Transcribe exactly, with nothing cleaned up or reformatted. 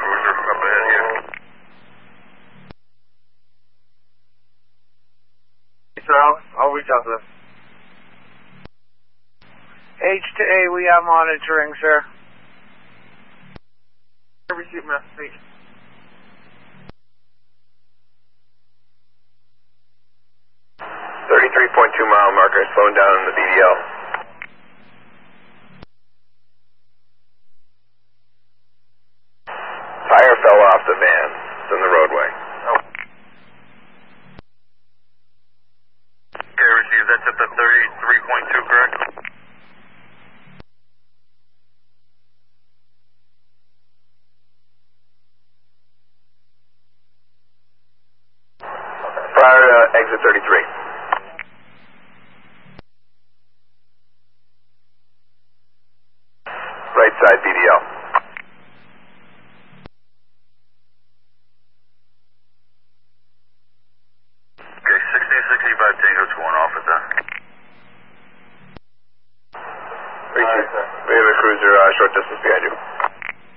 cruiser up ahead here. Sir, I'll, I'll reach out to them. H to A, we are monitoring, sir. Receive message. thirty-three point two mile marker, slowing down in the B D L. Tire fell off the van. It's in the roadway. Oh. Okay, receive. That's at the thirty-three point two, correct? Prior to exit thirty-three. Right side B D L. Okay, sixteen sixty-five Tango's going off at that. We have a cruiser uh, short distance behind you.